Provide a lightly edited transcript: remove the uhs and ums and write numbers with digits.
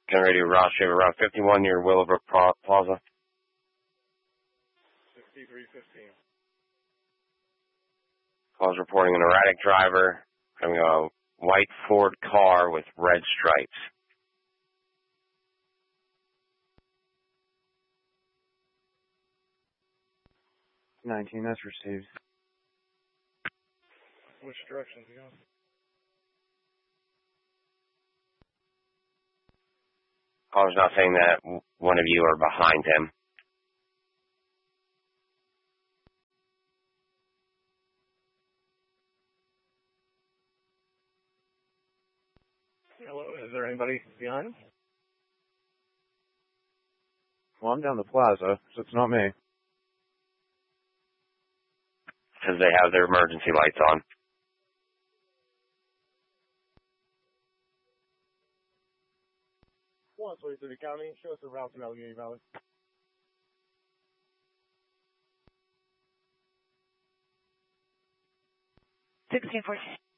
Getting ready to Ross Shaver Route 51 near Willowbrook Plaza. 6315. Calls reporting an erratic driver having a white Ford car with red stripes. 19, that's received. Which direction is he going? Caller's not saying that one of you are behind him. Hello, is there anybody behind him? Well, I'm down the plaza, so it's not me. Because they have their emergency lights on. One, 23 County, show us the route to Allegheny Valley. 1614.